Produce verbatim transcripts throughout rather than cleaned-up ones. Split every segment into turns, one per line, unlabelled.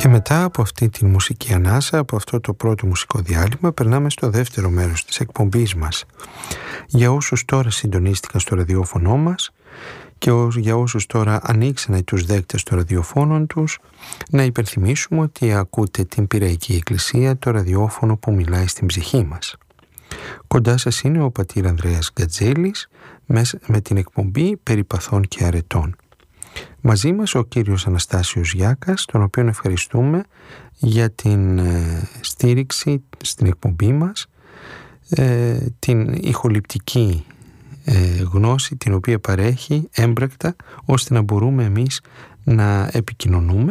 Και μετά από αυτή τη μουσική ανάσα, από αυτό το πρώτο μουσικό διάλειμμα, περνάμε στο δεύτερο μέρος της εκπομπής μας. Για όσους τώρα συντονίστηκαν στο ραδιόφωνο μας και για όσους τώρα ανοίξανε τους δέκτες των ραδιοφώνων τους, να υπενθυμίσουμε ότι ακούτε την Πειραϊκή Εκκλησία, το ραδιόφωνο που μιλάει στην ψυχή μας. Κοντά σας είναι ο πατήρ Ανδρέας Γκατζέλης με την εκπομπή «Περιπαθών και αρετών». Μαζί μας ο κύριος Αναστάσιος Γιάκας, τον οποίο ευχαριστούμε για την ε, στήριξη στην εκπομπή μας, ε, την ηχοληπτική ε, γνώση την οποία παρέχει έμπρακτα, ώστε να μπορούμε εμείς να επικοινωνούμε,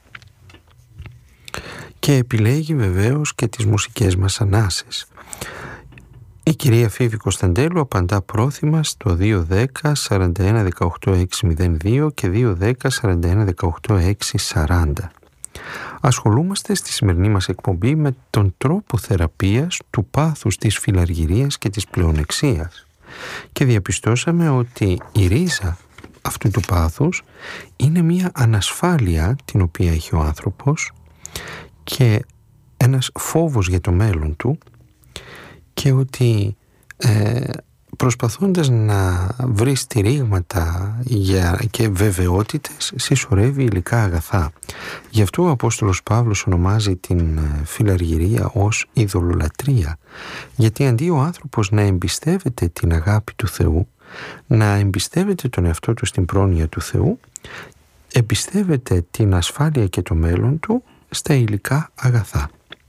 και επιλέγει βεβαίως και τις μουσικές μας ανάσες. Η κυρία Φίβη Κωνσταντέλου απαντά πρόθυμα στο δύο δέκα σαράντα ένα δεκαοκτώ εξακόσια δύο και δύο δέκα σαράντα ένα δεκαοκτώ εξακόσια σαράντα. Ασχολούμαστε στη σημερινή μας εκπομπή με τον τρόπο θεραπείας του πάθους της φιλαργυρίας και της πλεονεξίας και διαπιστώσαμε ότι η ρίζα αυτού του πάθους είναι μια ανασφάλεια την οποία έχει ο άνθρωπος και ένας φόβος για το μέλλον του, και ότι ε, προσπαθώντας να βρει στηρίγματα για, και βεβαιότητες, συσσωρεύει υλικά αγαθά. Γι' αυτό ο Απόστολος Παύλος ονομάζει την φιλαργυρία ως ειδωλολατρία, γιατί αντί ο άνθρωπος να εμπιστεύεται την αγάπη του Θεού, να εμπιστεύεται τον εαυτό του στην πρόνοια του Θεού, εμπιστεύεται την ασφάλεια και το μέλλον του στα υλικά αγαθά.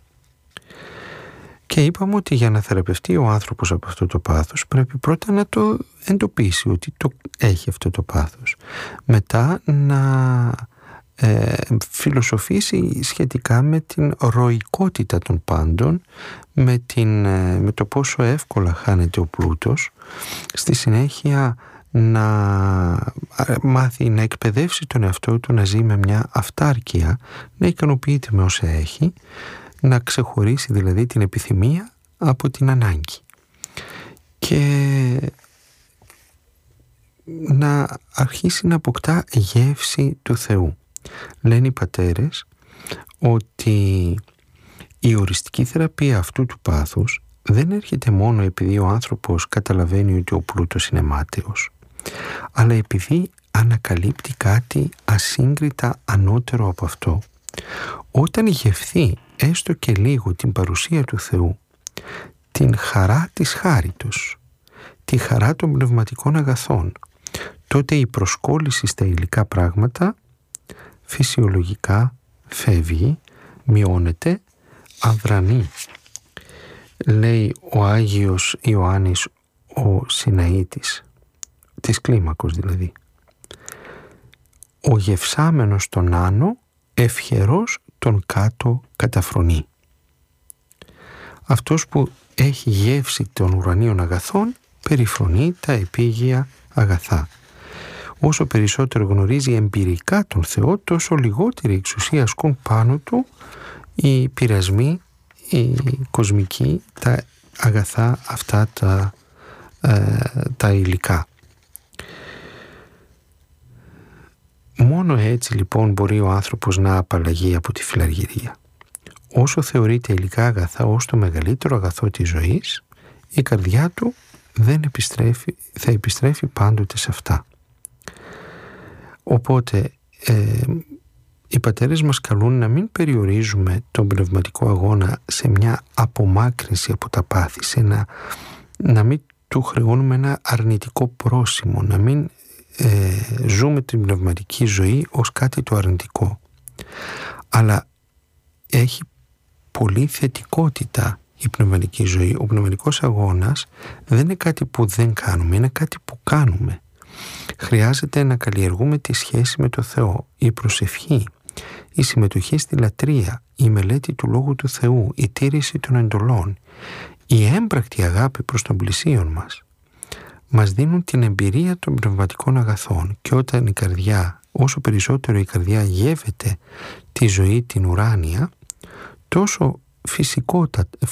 Και είπαμε ότι για να θεραπευτεί ο άνθρωπος από αυτό το πάθος πρέπει πρώτα να το εντοπίσει ότι το έχει αυτό το πάθος. Μετά να ε, φιλοσοφήσει σχετικά με την ροϊκότητα των πάντων, με, την, ε, με το πόσο εύκολα χάνεται ο πλούτος. Στη συνέχεια να μάθει να εκπαιδεύσει τον εαυτό του να ζει με μια αυτάρκεια, να ικανοποιείται με όσα έχει, να ξεχωρίσει δηλαδή την επιθυμία από την ανάγκη και να αρχίσει να αποκτά γεύση του Θεού. Λένε οι πατέρες ότι η οριστική θεραπεία αυτού του πάθους δεν έρχεται μόνο επειδή ο άνθρωπος καταλαβαίνει ότι ο πλούτος είναι μάταιος, αλλά επειδή ανακαλύπτει κάτι ασύγκριτα ανώτερο από αυτό. Όταν γευθεί έστω και λίγο την παρουσία του Θεού, την χαρά της χάριτος, τη χαρά των πνευματικών αγαθών, τότε η προσκόλληση στα υλικά πράγματα φυσιολογικά φεύγει, μειώνεται, αδρανεί. Λέει ο Άγιος Ιωάννης ο Συναήτης, της Κλίμακος δηλαδή, ο γευσάμενος τον άνω ευχερός τον κάτω καταφρονεί. Αυτός που έχει γεύση των ουρανίων αγαθών περιφρονεί τα επίγεια αγαθά. Όσο περισσότερο γνωρίζει εμπειρικά τον Θεό, τόσο λιγότερη εξουσία ασκούν πάνω του οι πειρασμοί, οι κοσμικοί, τα αγαθά αυτά τα, ε, τα υλικά. Μόνο έτσι λοιπόν μπορεί ο άνθρωπος να απαλλαγεί από τη φιλαργυρία. Όσο θεωρείται υλικά αγαθά ως το μεγαλύτερο αγαθό της ζωής, η καρδιά του δεν επιστρέφει, θα επιστρέφει πάντοτε σε αυτά. Οπότε ε, οι πατέρες μας καλούν να μην περιορίζουμε τον πνευματικό αγώνα σε μια απομάκρυνση από τα πάθη, σε ένα, να μην του χρεώνουμε ένα αρνητικό πρόσημο, να μην Ε, ζούμε την πνευματική ζωή ως κάτι το αρνητικό, αλλά έχει πολύ θετικότητα η πνευματική ζωή. Ο πνευματικός αγώνας δεν είναι κάτι που δεν κάνουμε, είναι κάτι που κάνουμε. Χρειάζεται να καλλιεργούμε τη σχέση με το Θεό, η προσευχή, η συμμετοχή στη λατρεία, η μελέτη του Λόγου του Θεού, η τήρηση των εντολών, η έμπρακτη αγάπη προς τον πλησίον μας μας δίνουν την εμπειρία των πνευματικών αγαθών, και όταν η καρδιά, όσο περισσότερο η καρδιά γεύεται τη ζωή την ουράνια, τόσο φυσικότατα,